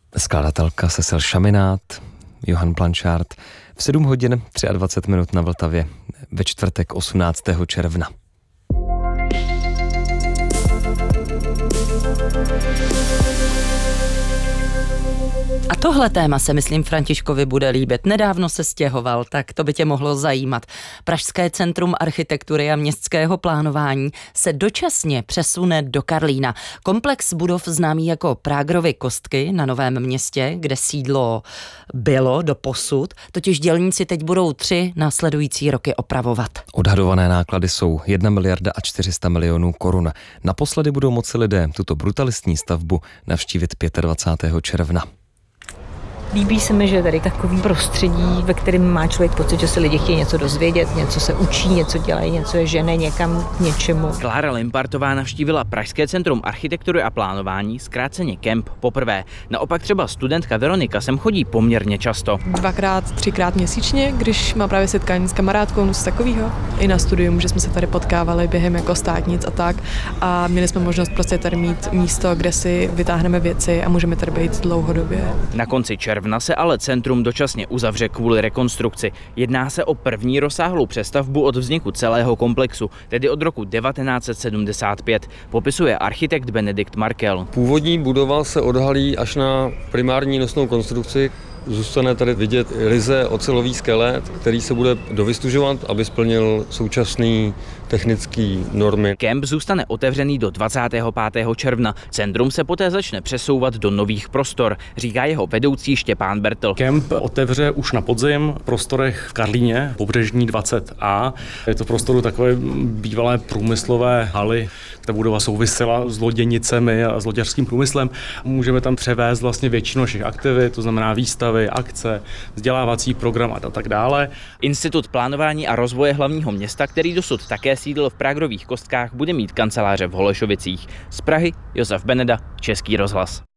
Skladatelka Cécile Chaminade, Johan Blanchard v 7 hodin 23 minut na Vltavě ve čtvrtek 18. června. A tohle téma se, myslím, Františkovi bude líbit. Nedávno se stěhoval, tak to by tě mohlo zajímat. Pražské centrum architektury a městského plánování se dočasně přesune do Karlína. Komplex budov známý jako Prágrovy kostky na Novém Městě, kde sídlo bylo doposud, totiž dělníci teď budou 3 následující roky opravovat. Odhadované náklady jsou 1 miliarda a 400 milionů korun. Naposledy budou moci lidé tuto brutalistní stavbu navštívit 25. června. Líbí se mi, že je tady takový prostředí, ve kterém má člověk pocit, že se lidi chtějí něco dozvědět, něco se učí, něco dělají, něco je žene někam k něčemu. Klára Limpartová navštívila Pražské centrum architektury a plánování, zkráceně KEMP, poprvé. Naopak třeba studentka Veronika sem chodí poměrně často. 2x, 3x měsíčně, když má právě setkání s kamarádkou, něco takového. I na studium, že jsme se tady potkávali během jako státnic a tak. A měli jsme možnost prostě tady mít místo, kde si vytáhneme věci a můžeme tady být dlouhodobě. Na konci června se ale centrum dočasně uzavře kvůli rekonstrukci. Jedná se o první rozsáhlou přestavbu od vzniku celého komplexu, tedy od roku 1975, popisuje architekt Benedikt Markel. Původní budova se odhalí až na primární nosnou konstrukci. Zůstane tady vidět ryze ocelový skelet, který se bude dovystužovat, aby splnil současný technický normy. KEMP zůstane otevřený do 25. června. Centrum se poté začne přesouvat do nových prostor, říká jeho vedoucí Štěpán Bertl. KEMP otevře už na podzim v prostorech v Karlíně, pobřežní 20A. Je to prostoru takové bývalé průmyslové haly. Ta budova souvisela s loděnicemi a s loďařským průmyslem. Můžeme tam převést vlastně většinu našich aktivit, to znamená výstavy, akce, vzdělávací program a tak dále. Institut plánování a rozvoje hlavního města, který dosud také sídlil v Prágrových kostkách, bude mít kanceláře v Holešovicích. Z Prahy Josef Beneda, Český rozhlas.